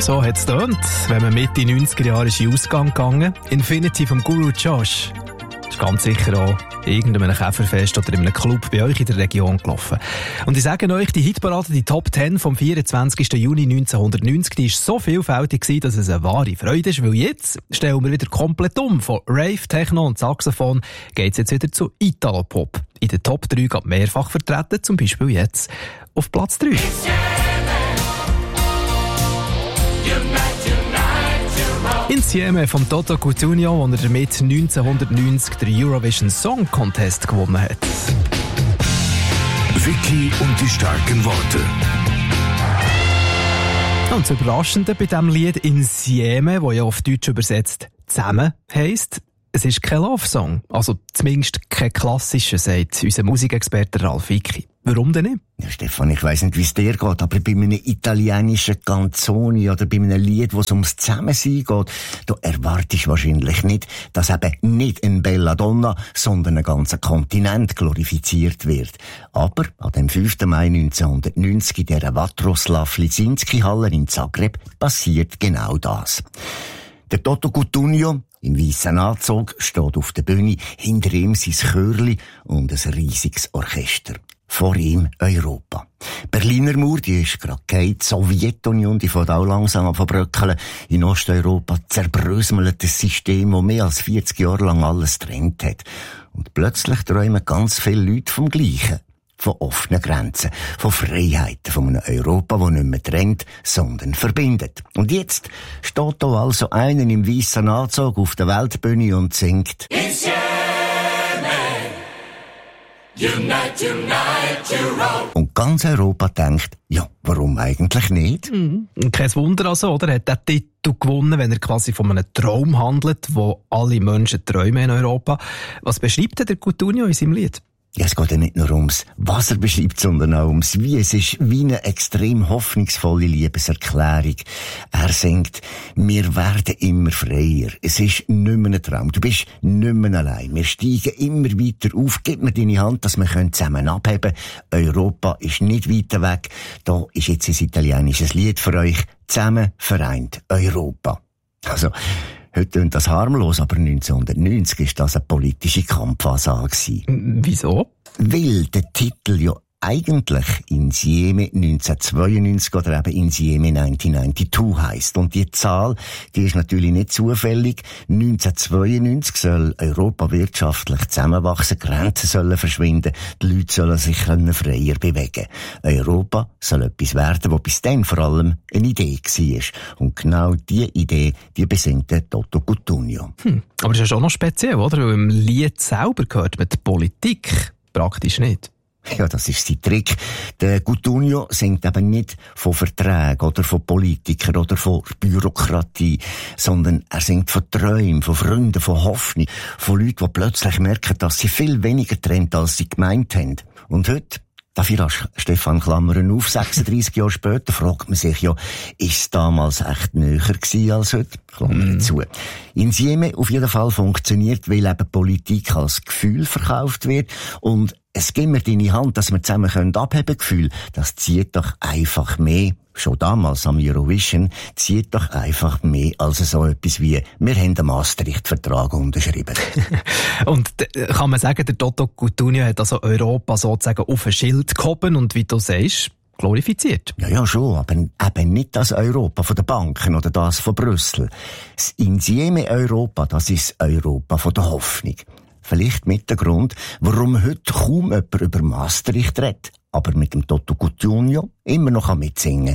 so hat es getönt, wenn man Mitte 90er Jahre ist in Ausgang gegangen. Infinity vom Guru Josh. Das ist ganz sicher auch irgendeinem Käferfest oder in einem Club bei euch in der Region gelaufen. Und ich sage euch, die Hitparade, die Top 10 vom 24. Juni 1990, die war so vielfältig gewesen, dass es eine wahre Freude ist, weil jetzt stellen wir wieder komplett um. Von Rave, Techno und Saxophon geht es jetzt wieder zu Italo-Pop. In den Top 3 geht mehrfach vertreten, zum Beispiel jetzt auf Platz 3. Insieme vom Toto Cutugno, wo er damit 1990 den Eurovision Song Contest gewonnen hat. Vicky und die starken Worte. Und das Überraschende bei diesem Lied Insieme, das ja auf Deutsch übersetzt «zusammen» heisst, es ist kein Love-Song. Also zumindest kein klassischer, sagt unser Musikexperte Ralf Vicky. Warum denn nicht? Ja, Stefan, ich weiss nicht, wie es dir geht, aber bei einem italienischen Canzoni oder bei einem Lied, wo es ums Zusammensein geht, da erwartest du wahrscheinlich nicht, dass eben nicht ein Belladonna, sondern ein ganzer Kontinent glorifiziert wird. Aber an dem 5. Mai 1990 in der Vatroslav Lisinski-Halle in Zagreb passiert genau das. Der Toto Cutugno im weissen Anzug steht auf der Bühne, hinter ihm sein Chörli und ein riesiges Orchester. Vor ihm Europa. Berliner Mauer, die ist gerade gefallen. Die Sowjetunion, die fängt auch langsam an verbröckeln. In Osteuropa zerbröselt das System, das mehr als 40 Jahre lang alles getrennt hat. Und plötzlich träumen ganz viele Leute vom Gleichen. Von offenen Grenzen, von Freiheiten, von einem Europa, das nicht mehr trennt, sondern verbindet. Und jetzt steht da also einer im weissen Anzug auf der Weltbühne und singt Insieme, unite, unite, Europe. Und ganz Europa denkt, ja, warum eigentlich nicht? Kein Wunder also, oder? Er hat den Titel gewonnen, wenn er quasi von einem Traum handelt, wo alle Menschen träumen in Europa. Was beschreibt denn der Cutugno in seinem Lied? Ja, es geht ja nicht nur ums, was er beschreibt, sondern auch ums Wie. Es ist wie eine extrem hoffnungsvolle Liebeserklärung. Er singt, wir werden immer freier. Es ist nicht mehr ein Traum. Du bist nicht mehr allein. Wir steigen immer weiter auf. Gib mir deine Hand, dass wir zusammen abheben können. Europa ist nicht weiter weg. Da ist jetzt ein italienisches Lied für euch. Zusammen vereint Europa. Also, heute klingt das harmlos, aber 1990 war das eine politische Kampfansage. Wieso? Weil der Titel ja eigentlich Insieme 1992 oder eben Insieme 1992 heisst. Und die Zahl, die ist natürlich nicht zufällig. 1992 soll Europa wirtschaftlich zusammenwachsen, Grenzen sollen verschwinden, die Leute sollen sich freier bewegen. Europa soll etwas werden, was bis dann vor allem eine Idee war. Und genau diese Idee, die besingt der Toto Cutugno. Aber das ist ja schon noch speziell, oder? Weil im Lied selber gehört man die Politik praktisch nicht. Ja, das ist sein Trick. Der Cutugno singt eben nicht von Verträgen oder von Politikern oder von Bürokratie, sondern er singt von Träumen, von Freunden, von Hoffnung, von Leuten, die plötzlich merken, dass sie viel weniger trennt, als sie gemeint haben. Und heute, dafür Stefan Klammern auf, 36 Jahre später, fragt man sich ja, ist es damals echt näher gewesen als heute? Klammern zu. Insieme auf jeden Fall funktioniert, weil eben Politik als Gefühl verkauft wird und es gibt mir deine Hand, dass wir zusammen abheben können, Gefühl. Das zieht doch einfach mehr. Schon damals am Eurovision zieht doch einfach mehr als so etwas wie, wir haben den Maastricht-Vertrag unterschrieben. Und kann man sagen, der Toto Cutugno hat also Europa sozusagen auf ein Schild gehoben und wie du sagst, glorifiziert. Ja, schon, aber eben nicht das Europa von den Banken oder das von Brüssel. Das Insieme Europa, das ist Europa von der Hoffnung. Vielleicht mit dem Grund, warum heute kaum jemand über Maastricht redet, aber mit dem Toto Cutugno immer noch mitsingen